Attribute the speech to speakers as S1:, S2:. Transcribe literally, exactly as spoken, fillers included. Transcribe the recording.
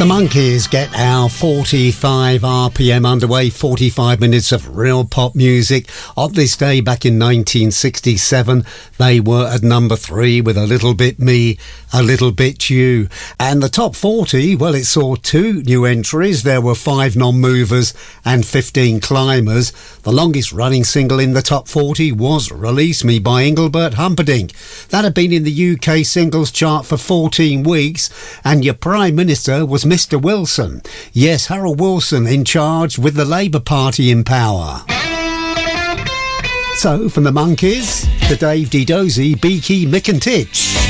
S1: Monkees get our forty-five R P M underway, forty-five minutes of real pop music. On this day back in nineteen sixty-seven, they were at number three with A Little Bit Me, A Little Bit You. And the top forty, well, it saw two new entries. There were five non-movers and fifteen climbers. The longest running single in the top forty was Release Me by Engelbert Humperdinck. That had been in the U K singles chart for fourteen weeks, and your Prime Minister was Mister Wilson. Yes, Harold Wilson in charge with the Labour Party in power. So, from the Monkees to Dave D. Dozy, Beaky, Mick and Titch.